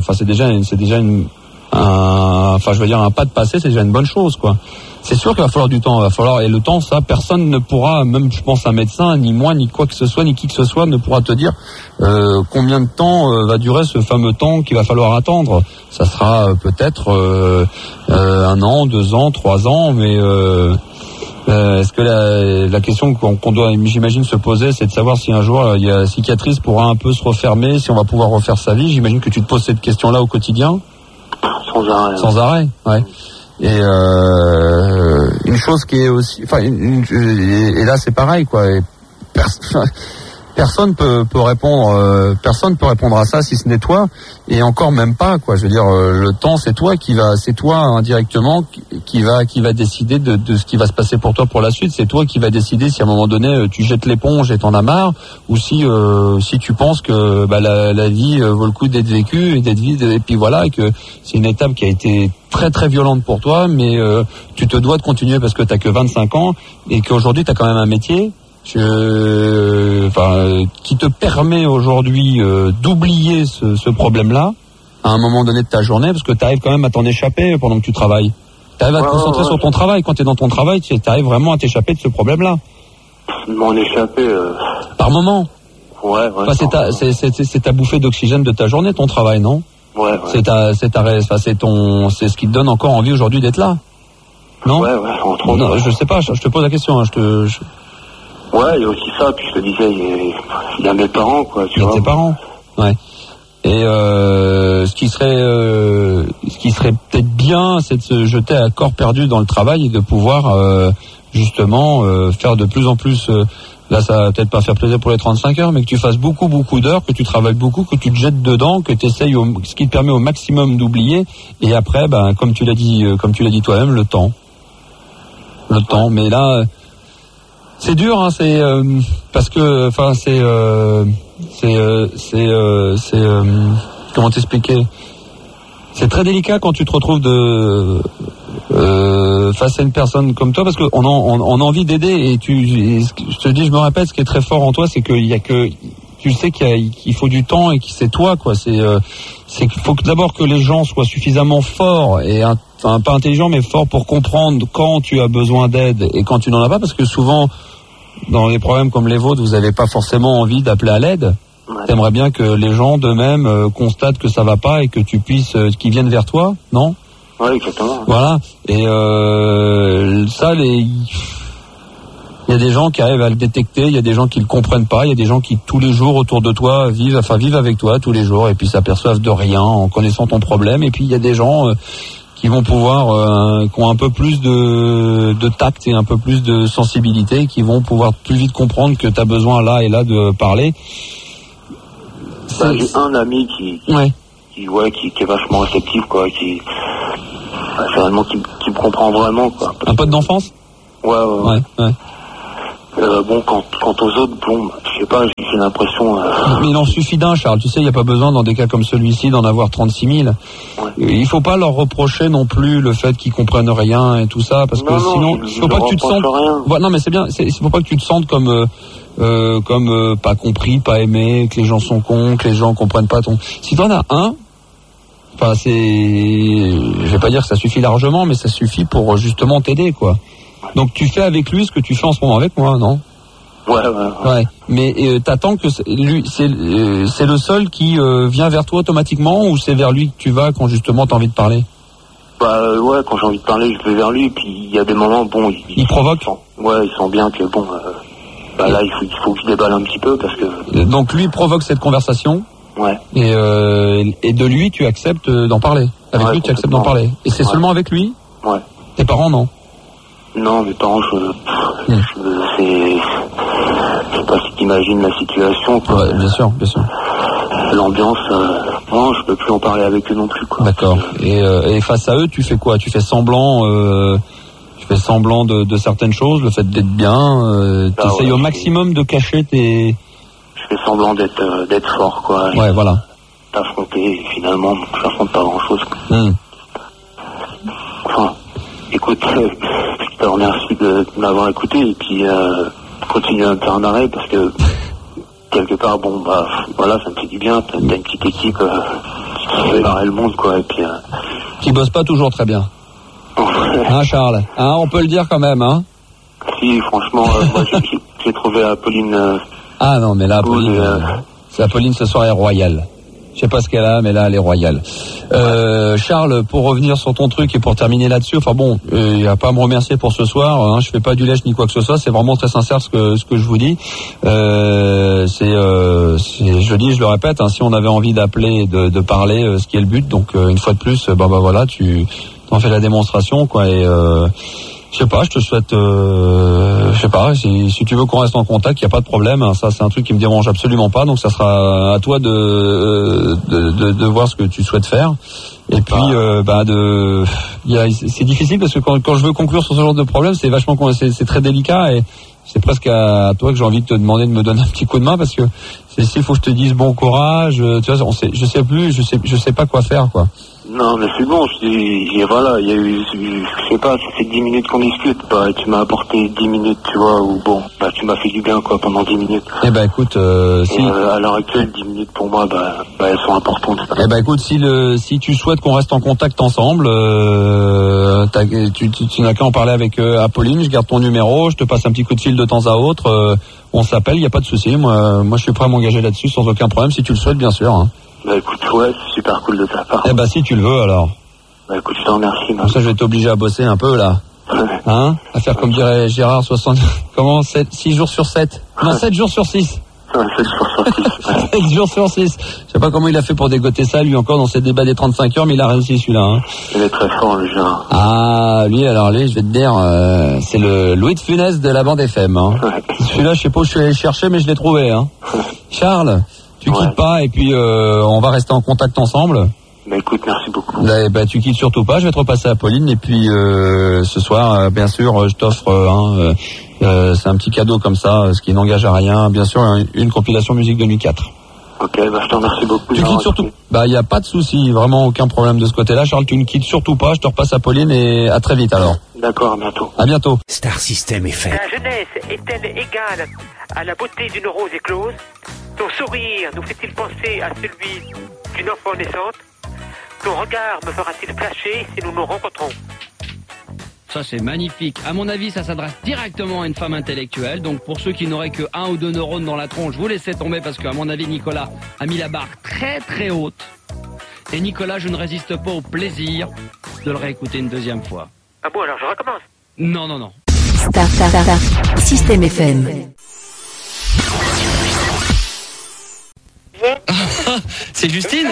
un pas de passé, c'est déjà une bonne chose, quoi. C'est sûr qu'il va falloir du temps, et le temps, ça, personne ne pourra, même je pense un médecin, ni moi, ni quoi que ce soit, ni qui que ce soit, ne pourra te dire combien de temps va durer ce fameux temps qu'il va falloir attendre. Ça sera peut-être 1 an, 2 ans, 3 ans, mais est-ce que la question qu'on doit, j'imagine, se poser, c'est de savoir si un jour la cicatrice pourra un peu se refermer, si on va pouvoir refaire sa vie. J'imagine que tu te poses cette question-là au quotidien. Sans arrêt, ouais. Et une chose qui est aussi, et là c'est pareil, quoi. Et personne peut répondre à ça si ce n'est toi, et encore même pas, quoi. Je veux dire, le temps, c'est toi indirectement qui va décider de ce qui va se passer pour toi pour la suite. C'est toi qui va décider si à un moment donné tu jettes l'éponge et t'en as marre, ou si tu penses que la vie vaut le coup d'être vécue et puis voilà, et que c'est une étape qui a été très très violente pour toi, mais tu te dois de continuer parce que t'as que 25 ans et qu'aujourd'hui t'as quand même un métier qui te permet aujourd'hui d'oublier ce problème-là à un moment donné de ta journée, parce que tu arrives quand même à t'en échapper pendant que tu travailles. Tu arrives à te concentrer sur ton travail. Quand tu es dans ton travail, tu arrives vraiment à t'échapper de ce problème-là. M'en échapper par moment. Ouais. C'est ta bouffée d'oxygène de ta journée, ton travail, non? Ouais. C'est ce qui te donne encore envie aujourd'hui d'être là. Non? Ouais, entre autres. Non, je sais pas, je te pose la question, Ouais, il y a aussi ça, puis je te disais, il y a mes parents, quoi, tu vois. Tes parents, ouais. Et ce qui serait peut-être bien, c'est de se jeter à corps perdu dans le travail et de pouvoir justement faire de plus en plus. Là, ça va peut-être pas faire plaisir pour les 35 heures, mais que tu fasses beaucoup d'heures, que tu travailles beaucoup, que tu te jettes dedans, que tu essayes ce qui te permet au maximum d'oublier. Et après, comme tu l'as dit toi-même, le temps. Mais là. C'est dur, hein, c'est parce que, comment t'expliquer ? C'est très délicat quand tu te retrouves face à une personne comme toi, parce qu'on a envie d'aider, et je te dis, je me répète, ce qui est très fort en toi, c'est tu sais qu'il faut du temps et que c'est toi, quoi. C'est qu'il faut d'abord que les gens soient suffisamment forts et enfin pas intelligent, mais fort pour comprendre quand tu as besoin d'aide et quand tu n'en as pas, parce que souvent, dans les problèmes comme les vôtres, vous n'avez pas forcément envie d'appeler à l'aide. Ouais. T'aimerais bien que les gens d'eux-mêmes constatent que ça va pas et que tu puisses, qu'ils viennent vers toi, non? Ouais, exactement. Voilà. Et ça, il y a des gens qui arrivent à le détecter, il y a des gens qui le comprennent pas, il y a des gens qui tous les jours autour de toi vivent avec toi tous les jours et puis s'aperçoivent de rien en connaissant ton problème. Et puis il y a des gens qui vont pouvoir, qui ont un peu plus de tact et un peu plus de sensibilité, qui vont pouvoir plus vite comprendre que tu as besoin là et là de parler. J'ai un ami qui est vachement réceptif, quoi, finalement qui me comprend vraiment, quoi. Un pote d'enfance? Ouais. Bon, quant aux autres, bon, je sais pas, j'ai l'impression... Mais il en suffit d'un, Charles. Tu sais, il n'y a pas besoin, dans des cas comme celui-ci, d'en avoir 36 000. Ouais. Il faut pas leur reprocher non plus le fait qu'ils comprennent rien et tout ça, parce que sinon, il faut pas que tu te sentes... Non, mais c'est bien, il faut pas que tu te sentes comme pas compris, pas aimé, que les gens sont cons, que les gens comprennent pas ton... Si t'en as un, enfin, je vais pas dire que ça suffit largement, mais ça suffit pour justement t'aider, quoi. Donc tu fais avec lui ce que tu fais en ce moment avec moi, non? Ouais. Mais t'attends que lui, c'est le seul qui vient vers toi automatiquement, ou c'est vers lui que tu vas quand justement t'as envie de parler? Ouais, quand j'ai envie de parler, je vais vers lui, et puis il y a des moments, bon, il provoque. Il sent bien que bon, là il faut que je déballe un petit peu parce que. Donc lui provoque cette conversation. Ouais. Et de lui, tu acceptes d'en parler. Avec lui, tu acceptes d'en parler. Et c'est seulement avec lui? Ouais. Tes parents, non? Non, mes parents, je sais pas si t'imagines la situation, quoi. Ouais, bien sûr. L'ambiance, non, je peux plus en parler avec eux non plus, quoi. D'accord. Et face à eux, tu fais quoi? Tu fais semblant de certaines choses, le fait d'être bien, t'essayes au maximum de cacher tes... Je fais semblant d'être fort, quoi. Ouais, voilà. T'affronter, et finalement, j'affronte pas grand-chose, quoi. Enfin, écoute, je te remercie de m'avoir écouté, et puis continue à me faire un arrêt, parce que quelque part, bon, voilà, ça me fait du bien. T'as une petite équipe qui fait barrer le monde, quoi, et puis... Qui bosse pas toujours très bien. Hein, Charles? Hein, on peut le dire quand même, hein? Si, franchement, moi, j'ai trouvé Apolline... Ah non, mais là, Apolline, ce soir, est royale. Je sais pas ce qu'elle a, mais là, elle est royale. Charles, pour revenir sur ton truc et pour terminer là-dessus, enfin bon, il n'y a pas à me remercier pour ce soir, hein, je fais pas du lèche ni quoi que ce soit, c'est vraiment très sincère ce que je vous dis. Je le répète, hein, si on avait envie d'appeler, de parler, ce qui est le but, donc une fois de plus, voilà, tu t'en fais la démonstration, quoi, et je sais pas, je te souhaite, si tu veux qu'on reste en contact, il n'y a pas de problème, hein, ça c'est un truc qui me dérange absolument pas, donc ça sera à toi de voir ce que tu souhaites faire. Et puis, c'est difficile parce que quand je veux conclure sur ce genre de problème, c'est très délicat et c'est presque à toi que j'ai envie de te demander de me donner un petit coup de main parce que il faut que je te dise bon courage, tu vois, je sais pas quoi faire, quoi. Non, mais c'est bon, voilà, il y a eu, je sais pas, ça fait 10 minutes qu'on discute, tu m'as apporté 10 minutes, tu vois, ou bon, tu m'as fait du bien, quoi, pendant 10 minutes. Eh ben, écoute, à l'heure actuelle, 10 minutes pour moi, elles sont importantes. Eh ben, écoute, si tu souhaites qu'on reste en contact ensemble, tu n'as qu'à en parler avec Apolline, je garde ton numéro, je te passe un petit coup de fil de temps à autre, on s'appelle, il n'y a pas de souci, moi je suis prêt à m'engager là-dessus sans aucun problème, si tu le souhaites, bien sûr, hein. Écoute, ouais, c'est super cool de ta part. Eh ben, si tu le veux, alors. Écoute, je te remercie. Comme ça, je vais t'obliger à bosser un peu, là. Hein? À faire comme dirait Gérard, 6 jours sur 7. Non, 7 jours sur 6. 7 jours sur 6. 7 jours sur 6. Je sais pas comment il a fait pour dégoter ça, lui, encore, dans ses débats des 35 heures, mais il a réussi, celui-là, hein. Il est très fort, le Gérard. Ah, lui, je vais te dire, c'est le Louis de Funès de la bande FM, hein. Ouais. Celui-là, je sais pas où je suis allé le chercher, mais je l'ai trouvé, hein. Charles, tu quittes pas, et puis, on va rester en contact ensemble. Écoute, merci beaucoup. Tu quittes surtout pas, je vais te repasser à Pauline, et puis, ce soir, bien sûr, je t'offre, c'est un petit cadeau comme ça, ce qui n'engage à rien, bien sûr, une compilation musique 2004. Ok, je te remercie beaucoup. Tu quittes surtout. Y a pas de souci, vraiment aucun problème de ce côté-là. Charles, tu ne quittes surtout pas. Je te repasse à Pauline et à très vite alors. D'accord, à bientôt. À bientôt. Star System FM. La jeunesse est-elle égale à la beauté d'une rose éclose? Ton sourire nous fait-il penser à celui d'une enfant naissante? Ton regard me fera-t-il flasher si nous nous rencontrons? Ça, c'est magnifique. À mon avis, ça s'adresse directement à une femme intellectuelle. Donc, pour ceux qui n'auraient que 1 ou 2 neurones dans la tronche, vous laissez tomber parce qu'à mon avis, Nicolas a mis la barre très très haute. Et Nicolas, je ne résiste pas au plaisir de le réécouter une deuxième fois. Ah bon, alors je recommence. Non, non, non. Star, Système FM. C'est Justine?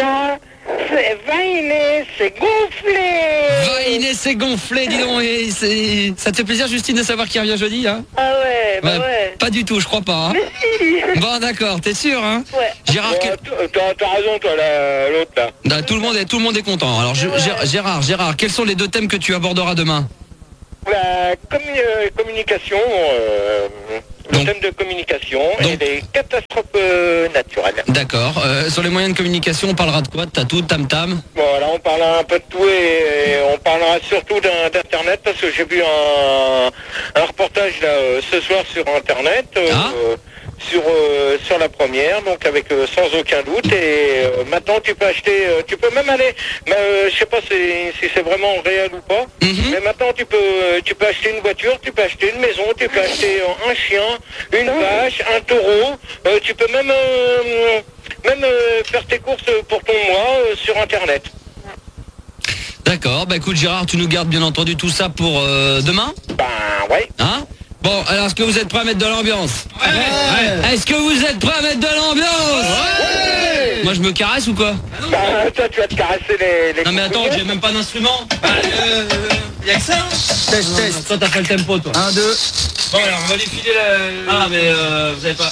Vaïné, c'est gonflé. Vaïné, c'est gonflé, dis donc. Et ça te fait plaisir, Justine, de savoir qu'il revient jeudi, hein? Ah ouais, bah ouais. Pas du tout, je crois pas. Hein. Mais si. Bon, d'accord, t'es sûr, hein? Ouais. Gérard, t'as raison, toi, l'autre, là. Bah, tout le monde est content. Alors, Gérard, quels sont les 2 thèmes que tu aborderas demain? La communication, le thème de communication et des catastrophes naturelles. D'accord. Sur les moyens de communication, on parlera de quoi? De tatou, tam-tam? Voilà, on parlera un peu de tout et on parlera surtout d'Internet parce que j'ai vu un reportage là, ce soir sur Internet. Sur la première, donc avec sans aucun doute, et maintenant tu peux acheter, tu peux même aller, je sais pas si c'est vraiment réel ou pas, mais maintenant tu peux acheter une voiture, tu peux acheter une maison, tu peux acheter un chien, une vache, un taureau, tu peux même faire tes courses pour ton mois sur Internet. D'accord, bah écoute Gérard, tu nous gardes bien entendu tout ça pour demain? Ben ouais. Hein? Bon, alors est-ce que vous êtes prêts à mettre de l'ambiance? Ouais. Est-ce que vous êtes prêts à mettre de l'ambiance? Ouais. Moi je me caresse ou quoi? Bah, toi tu vas te caresser les non mais attends, j'ai même pas d'instrument. Y'a que ça? Test. Toi t'as fait le tempo toi. 1, 2. Bon alors on va lui filer la... Ah mais vous avez pas...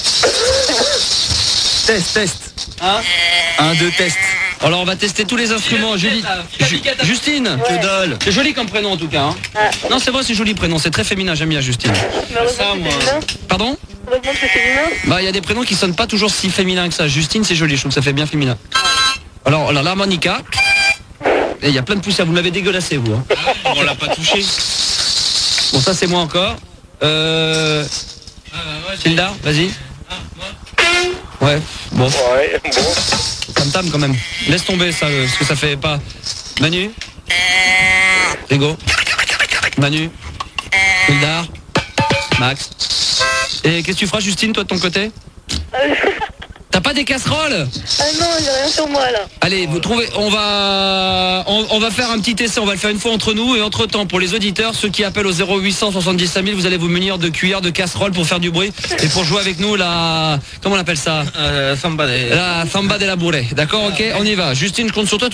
Test. Hein? 1, 2, test. Alors on va tester tous les instruments. Justine. Que dalle. C'est joli comme prénom en tout cas. Hein. Non c'est vrai, c'est joli prénom, c'est très féminin, j'aime bien Justine. Ça, moi. Pardon? C'est féminin. Bah il y a des prénoms qui sonnent pas toujours si féminins que ça. Justine c'est joli, je trouve que ça fait bien féminin. Alors l'harmonica. Et il y a plein de poussière, vous l'avez dégueulassé vous. Hein. On l'a pas touché. Bon ça c'est moi encore. Hilda, vas-y. Ouais, bon. Ouais, bon. Tam-tam quand même. Laisse tomber ça, ce que ça fait pas. Manu. Rigo. Manu. Hildar. Max. Et qu'est-ce que tu feras Justine toi de ton côté? T'as pas des casseroles? Ah non, j'ai rien sur moi là. Allez, vous trouvez, on va faire un petit essai, on va le faire une fois entre nous et entre temps pour les auditeurs, ceux qui appellent au 0800 70 5000, vous allez vous munir de cuillères, de casseroles pour faire du bruit et pour jouer avec nous la, comment on appelle ça? Samba de la bourrée. D'accord, ok, on y va. Justine, je compte sur toi.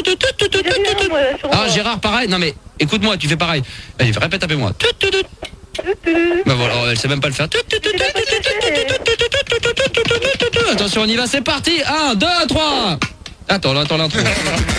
Ah, Gérard, pareil. Non mais, écoute-moi, tu fais pareil. Allez, répète après moi. Ben voilà, elle sait même pas le faire. Attention, on y va, c'est parti. 1, 2, 3. Attends l'intro.